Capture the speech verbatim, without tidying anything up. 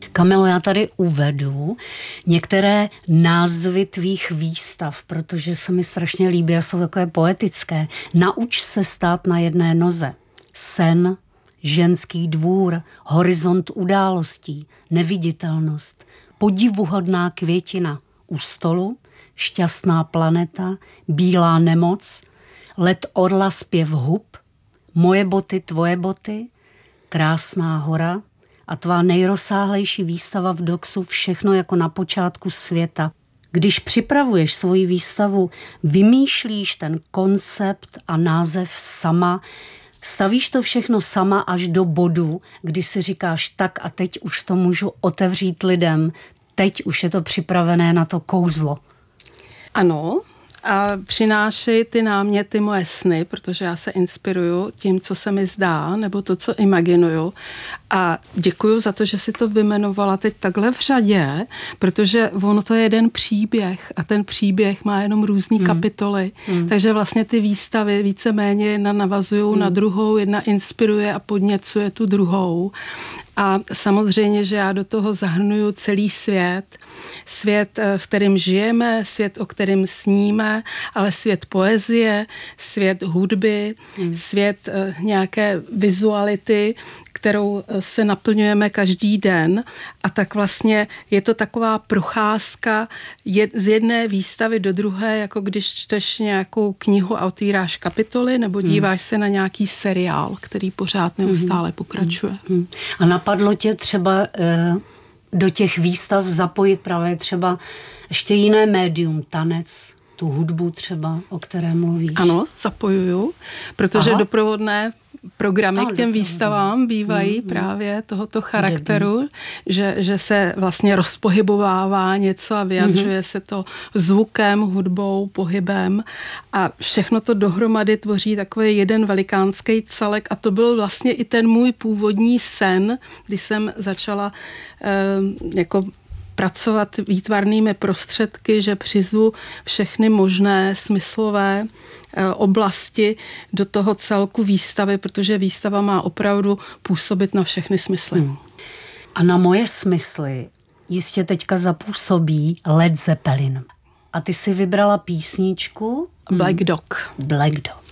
Kamilo, já tady uvedu některé názvy tvých výstav, protože se mi strašně líbí a jsou takové poetické. Nauč se stát na jedné noze. Sen, ženský dvůr, horizont událostí, neviditelnost, podivuhodná květina, u stolu, šťastná planeta, bílá nemoc, let orla, zpěv hub, moje boty, tvoje boty, krásná hora a tvá nejrozsáhlejší výstava v Doxu, všechno jako na počátku světa. Když připravuješ svoji výstavu, vymýšlíš ten koncept a název sama, stavíš to všechno sama až do bodu, kdy si říkáš tak a teď už to můžu otevřít lidem, teď už je to připravené na to kouzlo. Ano, a přináší ty náměty moje sny, protože já se inspiruju tím, co se mi zdá, nebo to, co imaginuju. A děkuju za to, že si to vyjmenovala teď takhle v řadě, protože ono to je jeden příběh a ten příběh má jenom různý hmm. kapitoly. Hmm. Takže vlastně ty výstavy víceméně jedna navazují hmm. na druhou, jedna inspiruje a podněcuje tu druhou. A samozřejmě, že já do toho zahrnuju celý svět. Svět, v kterém žijeme, svět, o kterém sníme, ale svět poezie, svět hudby, hmm. svět nějaké vizuality, kterou se naplňujeme každý den. A tak vlastně je to taková procházka z jedné výstavy do druhé, jako když čteš nějakou knihu a otvíráš kapitoly, nebo díváš hmm. se na nějaký seriál, který pořád neustále pokračuje. Hmm. A napadlo tě třeba eh, do těch výstav zapojit právě třeba ještě jiné médium, tanec, tu hudbu třeba, o které mluvíš? Ano, zapojuju, protože Aha. doprovodné programy no, k těm výstavám bývají mm, právě tohoto charakteru, že, že se vlastně rozpohybovává něco a vyjadřuje mm. se to zvukem, hudbou, pohybem a všechno to dohromady tvoří takový jeden velikánský celek a to byl vlastně i ten můj původní sen, když jsem začala eh, jako pracovat výtvarnými prostředky, že přizvu všechny možné smyslové oblasti do toho celku výstavy, protože výstava má opravdu působit na všechny smysly. Hmm. A na moje smysly jistě teďka zapůsobí Led Zeppelin. A ty si vybrala písničku? Black Dog. Black Dog.